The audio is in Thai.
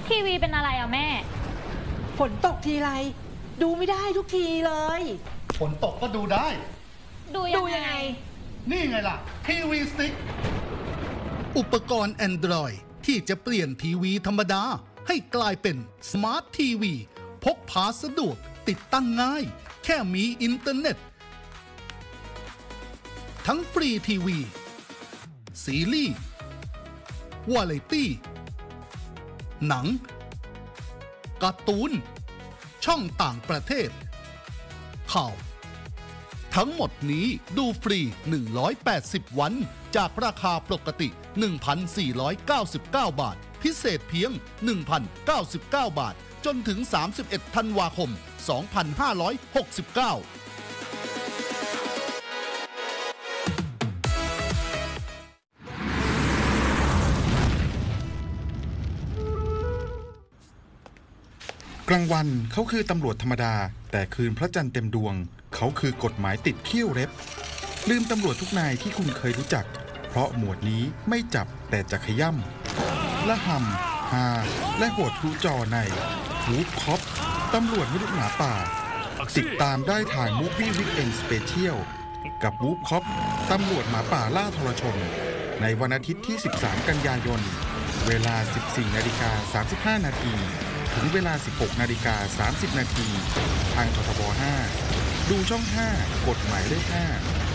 ทีวีเป็นอะไรอะแม่ฝนตกทีไรดูไม่ได้ทุกทีเลยฝนตกก็ดูได้ดูยังไงนี่ไงล่ะทีวีสติ๊กอุปกรณ์ Android ที่จะเปลี่ยนทีวีธรรมดาให้กลายเป็นสมาร์ททีวีพกพาสะดวกติดตั้งง่ายแค่มีอินเทอร์เน็ตทั้งฟรีทีวีซีรีส์วาไรตี้หนังการ์ตูนช่องต่างประเทศข่าวทั้งหมดนี้ดูฟรี180วันจากราคาปกติ 1,499 บาทพิเศษเพียง 1,099 บาทจนถึง31ธันวาคม 2569 กลางวันเขาคือตำรวจธรรมดาแต่คืนพระจันทร์เต็มดวงเขาคือกฎหมายติดเขี้ยวเล็บลืมตำรวจทุกนายที่คุณเคยรู้จักเพราะหมวดนี้ไม่จับแต่จะขย่ำละห่ำฮาและโหดทุจอในวูฟคอปตำรวจมนุษย์หมาป่าติดตามได้ทางมูฟวี่วิกเอนด์สเปเชียลกับวูฟคอปตำรวจหมาป่าล่าทรชนในวันอาทิตย์ที่13กันยายนเวลา 14:35 นาทีถึงเวลา 16:30 นาทีทางททบ 5 ดูช่อง 5 กฎหมายเลข 5